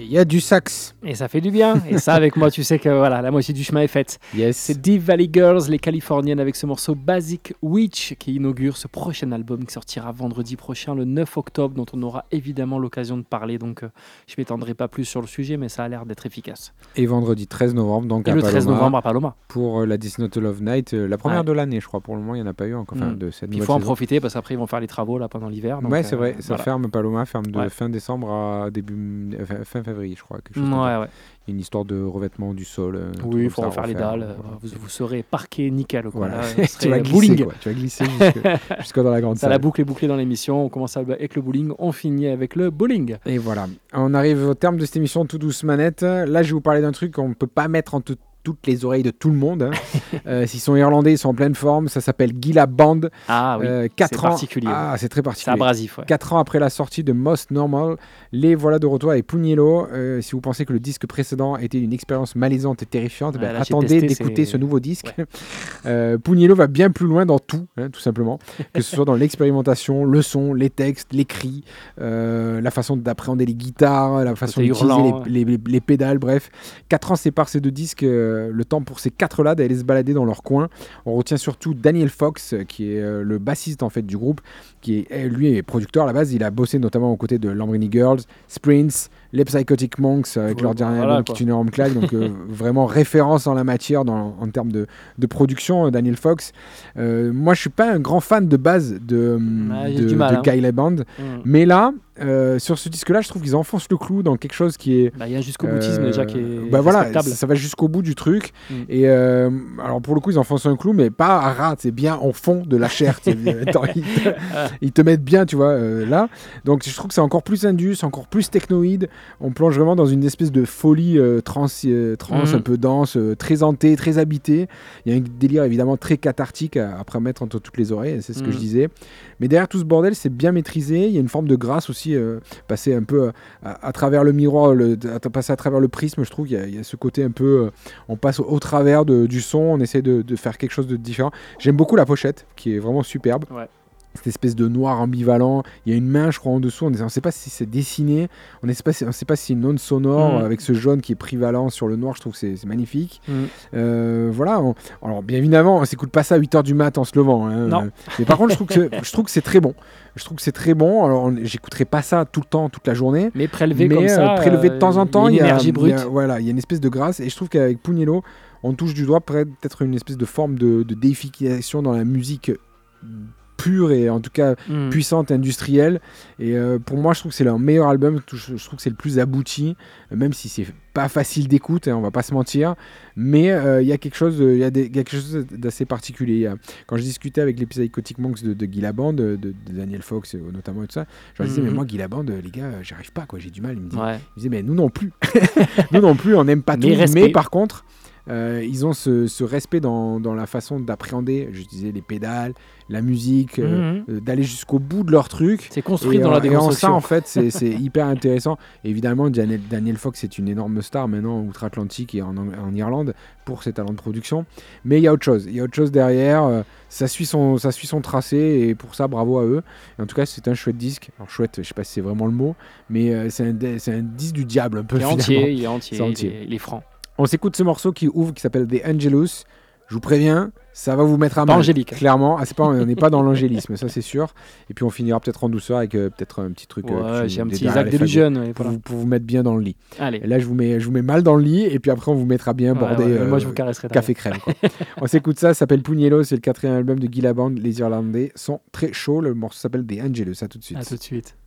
il y a du sax. Et ça fait du bien. Et ça, avec moi, tu sais que voilà, la moitié du chemin est faite. Yes. C'est Deep Valley Girls, les Californiennes, avec ce morceau Basic Witch qui inaugure ce prochain album qui sortira vendredi prochain, le 9 octobre, dont on aura évidemment l'occasion de parler. Donc, je ne m'étendrai pas plus sur le sujet, mais ça a l'air d'être efficace. Et vendredi 13 novembre, donc Et à le Paloma, 13 novembre à Paloma. pour la This Not a Love Night, la première de l'année, je crois. Pour le moment, il n'y en a pas eu encore. De cette il faut en profiter parce qu'après, ils vont faire les travaux là, pendant l'hiver. Ouais, c'est vrai. Ça ferme, Paloma ferme de fin décembre à fin février, je crois. Quelque chose ouais. Il y a une histoire de revêtement du sol. Oui, il faut refaire les dalles. Vous serez parqué nickel. Voilà. Tu vas glisser, quoi. Tu vas glisser jusqu'à dans la grande salle. La boucle est bouclée dans l'émission. On commence avec le bowling, on finit avec le bowling. Et voilà. On arrive au terme de cette émission tout douce manette. Là, je vais vous parler d'un truc qu'on ne peut pas mettre entre toutes les oreilles de tout le monde. S'ils sont irlandais, ils sont en pleine forme. Ça s'appelle Gila Band. Ah oui, c'est particulier. Ah, c'est très particulier. C'est abrasif. Ouais. 4 ans après la sortie de Most Normal, les voilà de retour avec Pugnello. Si vous pensez que le disque précédent était une expérience malaisante et terrifiante, là, attendez d'écouter ce nouveau disque. Ouais. Pugnello va bien plus loin dans tout, tout simplement. Que ce soit dans l'expérimentation, le son, les textes, l'écrit, la façon d'appréhender les guitares, la façon d'utiliser les pédales, bref. 4 ans séparent ces deux disques. Le temps pour ces 4-là d'aller se balader dans leur coin. On retient surtout Daniel Fox, qui est le bassiste en fait du groupe, qui est lui est producteur à la base. Il a bossé notamment aux côtés de Lamborghini Girls, Sprints, les Psychotic Monks avec leur dernier album qui est une énorme claque. Donc vraiment référence en la matière en termes de production. Daniel Fox. Moi, je suis pas un grand fan de base de Gila Band, mais là. Sur ce disque-là, je trouve qu'ils enfoncent le clou dans quelque chose qui est. Il y a jusqu'au boutisme déjà qui est. Voilà, ça va jusqu'au bout du truc. Et alors pour le coup, ils enfoncent un clou, mais pas à ras, c'est bien en fond de la chair. Ils te mettent bien, tu vois, là. Donc je trouve que c'est encore plus indus, encore plus technoïde. On plonge vraiment dans une espèce de folie trans un peu dense, très hantée, très habitée. Il y a un délire évidemment très cathartique après mettre entre toutes les oreilles, c'est ce que je disais. Mais derrière tout ce bordel, c'est bien maîtrisé. Il y a une forme de grâce aussi. Passer un peu à travers le miroir, passer à travers le prisme, je trouve qu'il y a ce côté un peu on passe au travers du son, on essaie de faire quelque chose de différent. J'aime beaucoup la pochette qui est vraiment superbe. Cette espèce de noir ambivalent, il y a une main je crois en dessous, on ne sait pas si c'est dessiné, on ne sait pas si c'est une onde sonore avec ce jaune qui est prévalent sur le noir. Je trouve que c'est magnifique. Voilà, alors bien évidemment on s'écoute pas ça à 8h du mat en se levant, non. Mais par contre je trouve que c'est très bon. Je trouve que c'est très bon. Alors, j'écouterai pas ça tout le temps, toute la journée. Mais prélevé comme ça, prélevé de temps en temps, il y a une énergie brute. Il y a une espèce de grâce. Et je trouve qu'avec Pugnello, on touche du doigt peut-être une espèce de forme de déification dans la musique pure et en tout cas puissante, industrielle. Et pour moi, je trouve que c'est leur meilleur album. Je trouve que c'est le plus abouti, même si c'est pas facile d'écoute, on va pas se mentir. Mais il y a quelque chose d'assez particulier. Quand je discutais avec les Psychotic Monks de Gila Band, de Daniel Fox notamment et tout ça, je leur disais mais moi Gila Band, les gars, j'arrive pas, quoi, j'ai du mal. Ils me disaient mais nous non plus. Nous non plus, on n'aime pas tout. Mais par contre, ils ont ce respect dans la façon d'appréhender, je disais, les pédales, la musique, d'aller jusqu'au bout de leur truc. C'est construit dans la démonstration. Et en ça, en fait, c'est hyper intéressant. Et évidemment, Daniel Fox est une énorme star maintenant outre-Atlantique et en Irlande pour ses talents de production. Mais il y a autre chose. Il y a autre chose derrière. Ça suit son tracé et pour ça, bravo à eux. Et en tout cas, c'est un chouette disque. Alors chouette, je sais pas si c'est vraiment le mot, mais c'est un disque du diable un peu. Il est entier. Il est franc. On s'écoute ce morceau qui s'appelle The Angelus. Je vous préviens, ça va vous mettre à mal. Angélique. Clairement. On n'est pas dans l'angélisme, ça c'est sûr. Et puis on finira peut-être en douceur avec peut-être un petit truc. J'ai un petit Isaac Delusion. Pour vous mettre bien dans le lit. Allez. Et là, je vous mets mal dans le lit et puis après on vous mettra bien bordé. Moi je vous caresserai. Café crème. Quoi. On s'écoute ça s'appelle Pugnello, c'est le 4e album de Gila Band. Les Irlandais sont très chauds. Le morceau s'appelle The Angelus. À tout de suite. À tout de suite.